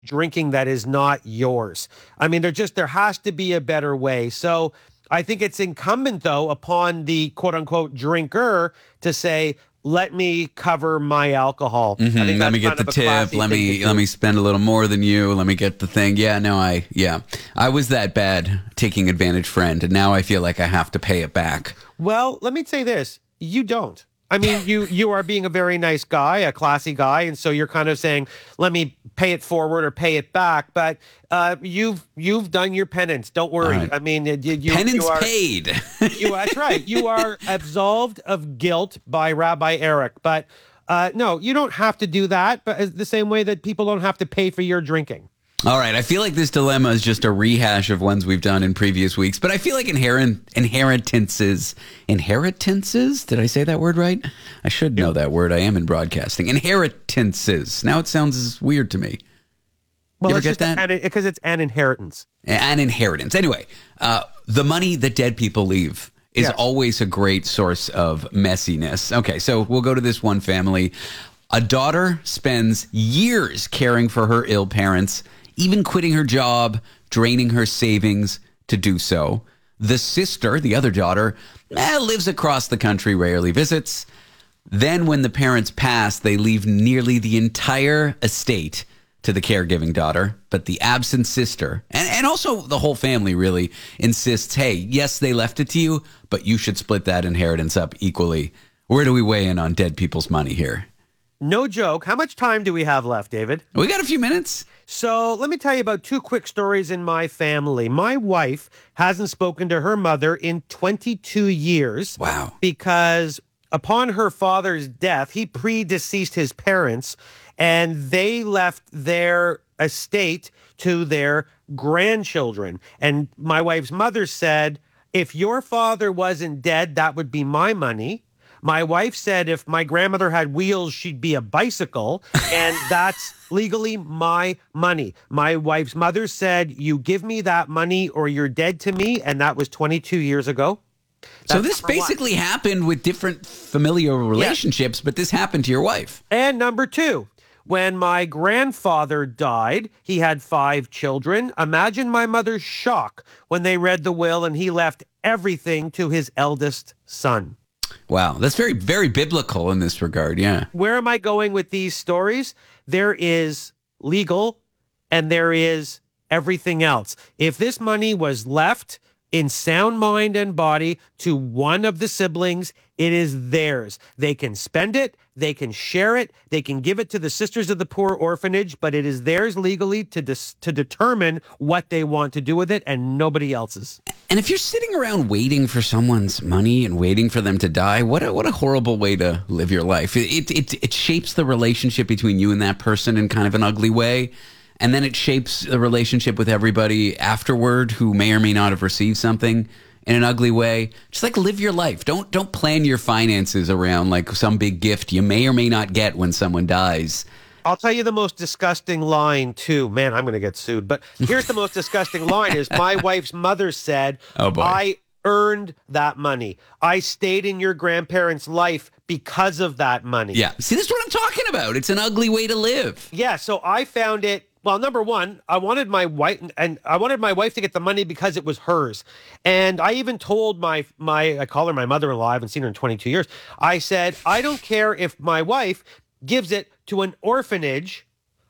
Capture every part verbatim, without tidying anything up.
drinking that is not yours. I mean, there just there has to be a better way. So I think it's incumbent, though, upon the quote unquote drinker to say, let me cover my alcohol. Mm-hmm. I think let me that's get the kind of a tip. Let me thing let me spend a little more than you. Let me get the thing. Yeah, no, I yeah. I was that bad taking advantage friend, and now I feel like I have to pay it back. Well, let me say this. You don't. I mean, you you are being a very nice guy, a classy guy, and so you're kind of saying, let me pay it forward or pay it back. But uh, you've you've done your penance. Don't worry. Right. I mean, you, you, Penance you are, paid. you, that's right. You are absolved of guilt by Rabbi Eric. But uh, no, you don't have to do that, but it's the same way that people don't have to pay for your drinking. All right, I feel like this dilemma is just a rehash of ones we've done in previous weeks, but I feel like inherent inheritances, inheritances, did I say that word right? I should know that word. I am in broadcasting. Inheritances. Now it sounds weird to me. Well, you ever it's get just that? Because it's an inheritance. An inheritance. Anyway, uh, the money that dead people leave is Yes. always a great source of messiness. Okay, so we'll go to this one family. A daughter spends years caring for her ill parents, even quitting her job, draining her savings to do so. The sister, the other daughter, eh, lives across the country, rarely visits. Then when the parents pass, they leave nearly the entire estate to the caregiving daughter. But the absent sister, and, and also the whole family really, insists, hey, yes, they left it to you, but you should split that inheritance up equally. Where do we weigh in on dead people's money here? No joke. How much time do we have left, David? We got a few minutes. So let me tell you about two quick stories in my family. My wife hasn't spoken to her mother in twenty-two years. Wow. Because upon her father's death, he predeceased his parents, and they left their estate to their grandchildren. And my wife's mother said, if your father wasn't dead, that would be my money. My wife said if my grandmother had wheels, she'd be a bicycle, and that's legally my money. My wife's mother said, you give me that money or you're dead to me, and that was twenty-two years ago. That's so this basically one. happened with different familial relationships, yeah. But this happened to your wife. And number two, when my grandfather died, he had five children. Imagine my mother's shock when they read the will and he left everything to his eldest son. Wow, that's very, very biblical in this regard, yeah. Where am I going with these stories? There is legal and there is everything else. If this money was left in sound mind and body to one of the siblings, it is theirs. They can spend it, they can share it, they can give it to the Sisters of the Poor orphanage, but it is theirs legally to dis- to determine what they want to do with it and nobody else's. And if you're sitting around waiting for someone's money and waiting for them to die, what a, what a horrible way to live your life. It, it, it shapes the relationship between you and that person in kind of an ugly way. And then it shapes the relationship with everybody afterward who may or may not have received something in an ugly way. Just like live your life. Don't don't plan your finances around like some big gift you may or may not get when someone dies. I'll tell you the most disgusting line too. Man, I'm going to get sued. But here's the most disgusting line is my wife's mother said, oh boy. I earned that money. I stayed in your grandparents' life because of that money. Yeah. See, this is what I'm talking about. It's an ugly way to live. Yeah. So I found it. Well, number one, I wanted my wife and I wanted my wife to get the money because it was hers. And I even told my, my, I call her my mother-in-law. I haven't seen her in twenty-two years. I said, I don't care if my wife gives it to an orphanage,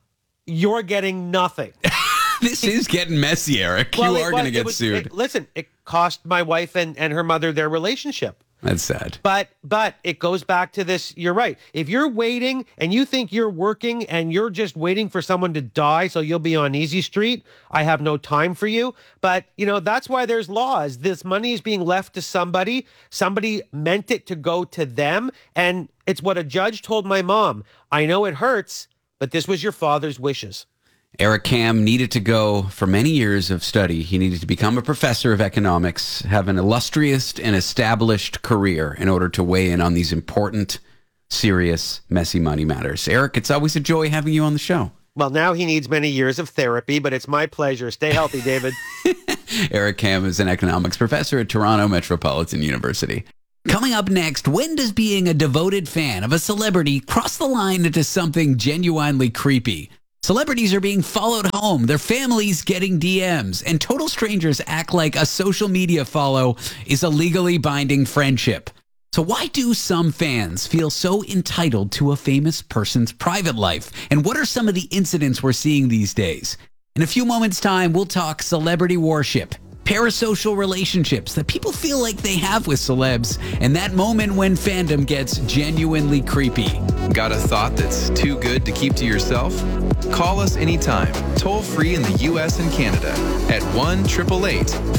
you're getting nothing. This is getting messy, Eric. Well, you are going to get was, sued. It, listen, it cost my wife and, and her mother their relationship. That's sad. But but it goes back to this. You're right. If you're waiting and you think you're working and you're just waiting for someone to die so you'll be on easy street, I have no time for you. But, you know, that's why there's laws. This money is being left to somebody. Somebody meant it to go to them. And it's what a judge told my mom. I know it hurts, but this was your father's wishes. Eric Kam needed to go for many years of study. He needed to become a professor of economics, have an illustrious and established career in order to weigh in on these important, serious, messy money matters. Eric, it's always a joy having you on the show. Well, now he needs many years of therapy, but it's my pleasure. Stay healthy, David. Eric Kam is an economics professor at Toronto Metropolitan University. Coming up next, when does being a devoted fan of a celebrity cross the line into something genuinely creepy? Celebrities are being followed home, their families getting D Ms, and total strangers act like a social media follow is a legally binding friendship. So why do some fans feel so entitled to a famous person's private life? And what are some of the incidents we're seeing these days? In a few moments' time, we'll talk celebrity worship, parasocial relationships that people feel like they have with celebs, and that moment when fandom gets genuinely creepy. Got a thought that's too good to keep to yourself? Call us anytime, toll free in the U S and Canada at one eight eight eight,